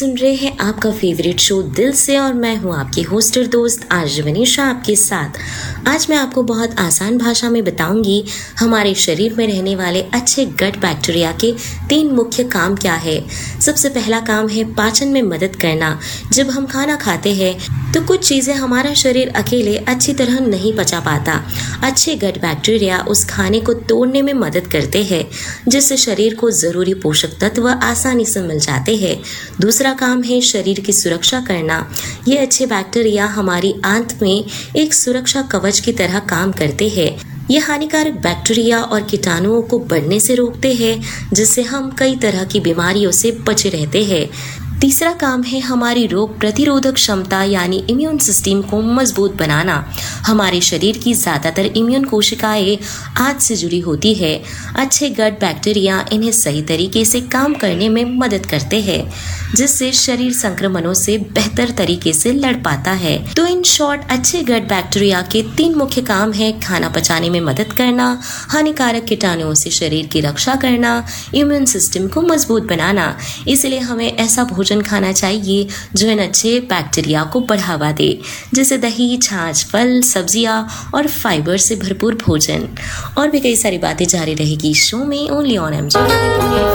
सुन रहे हैं आपका फेवरेट शो दिल से और मैं हूं आपकी होस्टर दोस्त आरजे वनीशा आपके साथ। आज मैं आपको बहुत आसान भाषा में बताऊंगी हमारे शरीर में रहने वाले अच्छे गट बैक्टीरिया के 3 मुख्य काम क्या है। सबसे पहला काम है पाचन में मदद करना। जब हम खाना खाते हैं तो कुछ चीज़ें हमारा शरीर अकेले अच्छी तरह नहीं पचा पाता। अच्छे गट बैक्टीरिया उस खाने को तोड़ने में मदद करते हैं, जिससे शरीर को ज़रूरी पोषक तत्व आसानी से मिल जाते हैं। दूसरा काम है शरीर की सुरक्षा करना। ये अच्छे बैक्टीरिया हमारी आंत में एक सुरक्षा कवच की तरह काम करते हैं। ये हानिकारक बैक्टीरिया और कीटाणुओं को बढ़ने से रोकते हैं, जिससे हम कई तरह की बीमारियों से बचे रहते हैं। तीसरा काम है हमारी रोग प्रतिरोधक क्षमता यानी इम्यून सिस्टम को मजबूत बनाना। हमारे शरीर की ज़्यादातर इम्यून कोशिकाएं आंत से जुड़ी होती है। अच्छे गट बैक्टीरिया इन्हें सही तरीके से काम करने में मदद करते हैं, जिससे शरीर संक्रमणों से बेहतर तरीके से लड़ पाता है। तो इन शॉर्ट, अच्छे गट बैक्टीरिया के 3 मुख्य काम है खाना पचाने में मदद करना, हानिकारक कीटाणुओं से शरीर की रक्षा करना, इम्यून सिस्टम को मजबूत बनाना। इसलिए हमें ऐसा भोजन खाना चाहिए जो इन अच्छे बैक्टीरिया को बढ़ावा दे, जैसे दही, छाछ, फल, सब्जियां और फाइबर से भरपूर भोजन। और भी कई सारी बातें जारी रहेगी शो में, ओनली ऑन एमजे।